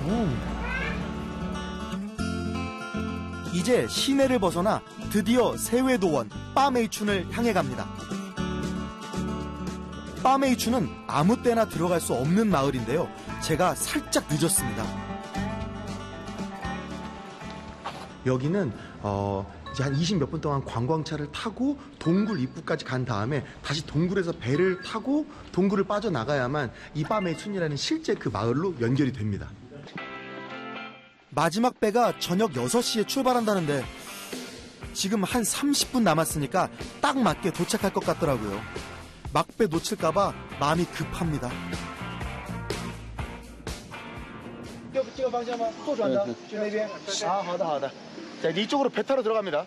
이제 시내를 벗어나 드디어 세외도원 빠메이춘을 향해 갑니다. 빠메이춘은 아무 때나 들어갈 수 없는 마을인데요. 제가 살짝 늦었습니다. 여기는 이제 한 20몇 분 동안 관광차를 타고 동굴 입구까지 간 다음에 다시 동굴에서 배를 타고 동굴을 빠져나가야만 이 빠메이춘이라는 실제 그 마을로 연결이 됩니다. 마지막 배가 저녁 6시에 출발한다는데 지금 한 30분 남았으니까 딱 맞게 도착할 것 같더라고요. 막배 놓칠까봐 마음이 급합니다. 这个方向吗？左转的，去那边。啊，好的好的。 자, 이쪽으로 배 타러 들어갑니다.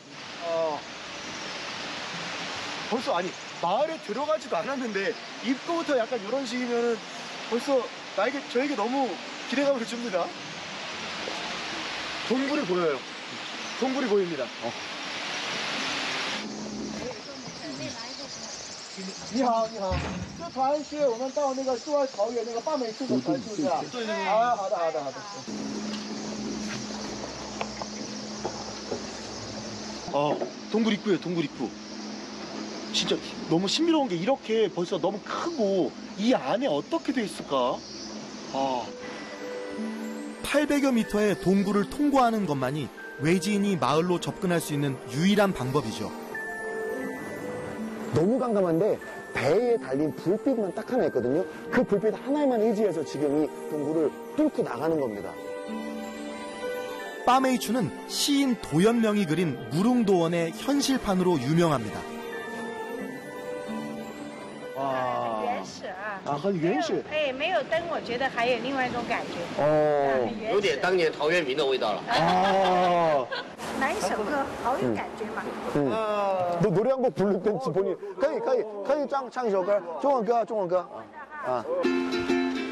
벌써 아니 마을에 들어가지도 않았는데 입구부터 약간 이런 식이면은 벌써 저에게 너무 기대감을 줍니다. 동굴이 보여요. 동굴이 보입니다. 你好，你好，这船是我们到那个苏尔草原那个坝美处的船，是不是啊？对对对。啊，好的，好的，好的。 동굴 입구예요, 동굴 입구. 진짜 너무 신비로운 게 이렇게 벌써 너무 크고 이 안에 어떻게 돼 있을까? 800여 미터의 동굴을 통과하는 것만이 외지인이 마을로 접근할 수 있는 유일한 방법이죠. 너무 깜깜한데 배에 달린 불빛만 딱 하나 있거든요. 그 불빛 하나에만 의지해서 지금 이 동굴을 뚫고 나가는 겁니다. 빠메이춘은 시인 도연명이 그린 무릉도원의 현실판으로 유명합니다. 와, 原始啊， 很原始。 哎，没有灯，我觉得还有另外一种感觉。 有点当年陶渊明的味道了。 哪一首歌好有感觉嘛？ 너 노래 한 곡 부를 땐지 본인. 可以唱一首歌，中文歌。